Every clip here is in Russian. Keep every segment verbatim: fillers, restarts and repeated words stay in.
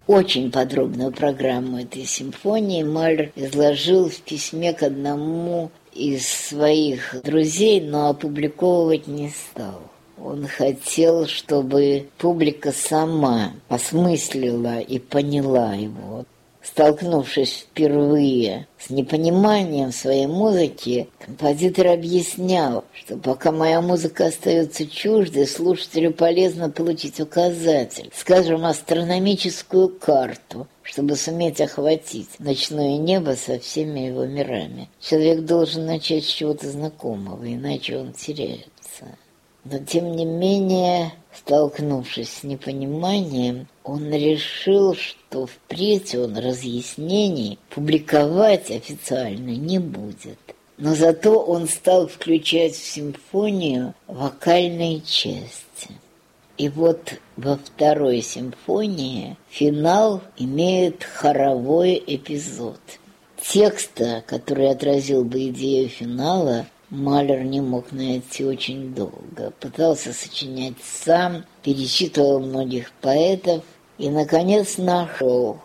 Очень подробную программу этой симфонии Малер изложил в письме к одному из своих друзей, но опубликовывать не стал. Он хотел, чтобы публика сама осмыслила и поняла его. Столкнувшись впервые с непониманием своей музыки, композитор объяснял, что пока моя музыка остается чуждой, слушателю полезно получить указатель, скажем, астрономическую карту, чтобы суметь охватить ночное небо со всеми его мирами. Человек должен начать с чего-то знакомого, иначе он теряется. Но, тем не менее, столкнувшись с непониманием, он решил, что впредь он разъяснений публиковать официально не будет. Но зато он стал включать в симфонию вокальные части. И вот во второй симфонии финал имеет хоровой эпизод. Текста, который отразил бы идею финала, Малер не мог найти очень долго. Пытался сочинять сам, перечитывал многих поэтов и, наконец, нашел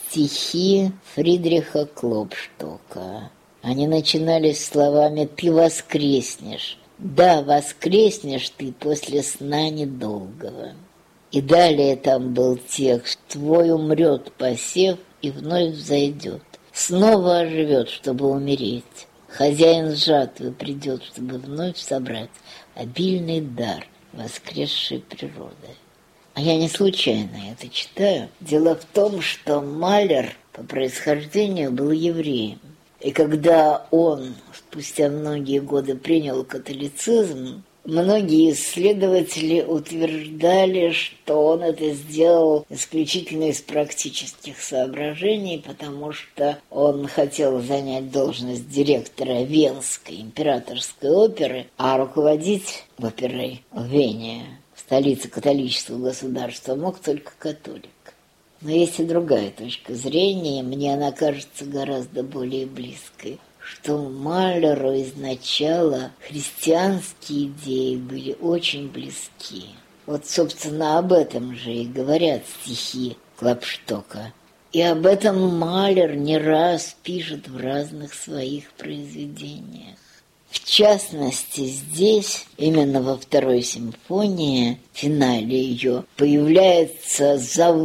стихи Фридриха Клопштока. Они начинались словами «Ты воскреснешь». «Да, воскреснешь ты после сна недолгого». И далее там был текст «Твой умрет посев и вновь взойдет. Снова оживет, чтобы умереть. Хозяин жатвы придет, чтобы вновь собрать обильный дар воскресшей природы». А я не случайно это читаю. Дело в том, что Малер по происхождению был евреем. И когда он спустя многие годы принял католицизм, многие исследователи утверждали, что он это сделал исключительно из практических соображений, потому что он хотел занять должность директора Венской императорской оперы, а руководить оперой в Вене, столице католического государства, мог только католик. Но есть и другая точка зрения, и мне она кажется гораздо более близкой, что Малеру изначально христианские идеи были очень близки. Вот, собственно, об этом же и говорят стихи Клопштока. И об этом Малер не раз пишет в разных своих произведениях. В частности, здесь, именно во второй симфонии, в финале ее, появляется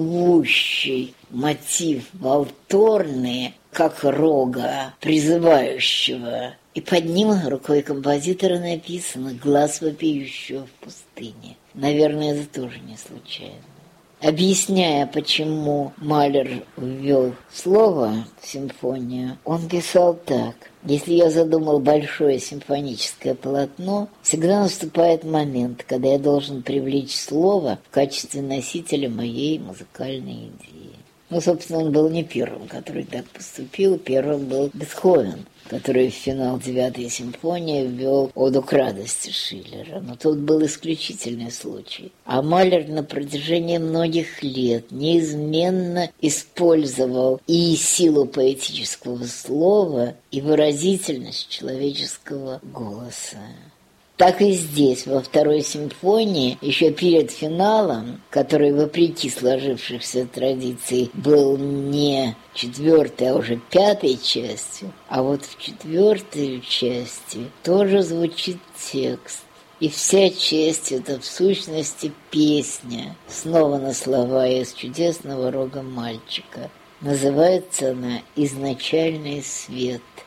зовущий мотив валторный, как рога призывающего. И под ним рукой композитора написано «Глаз вопиющего в пустыне». Наверное, это тоже не случайно. Объясняя, почему Малер ввел слово в симфонию, он писал так. Если я задумал большое симфоническое полотно, всегда наступает момент, когда я должен привлечь слово в качестве носителя моей музыкальной идеи. Ну, собственно, он был не первым, который так поступил. Первым был Бетховен, который в финал девятой симфонии ввел «Оду к радости» Шиллера. Но тут был исключительный случай. А Малер на протяжении многих лет неизменно использовал и силу поэтического слова, и выразительность человеческого голоса. Так и здесь, во второй симфонии, еще перед финалом, который, вопреки сложившихся традиций, был не четвертой, а уже пятой частью, а вот в четвертой части тоже звучит текст. И вся часть — это в сущности песня, снова на слова из чудесного рога мальчика. Называется она «Изначальный свет».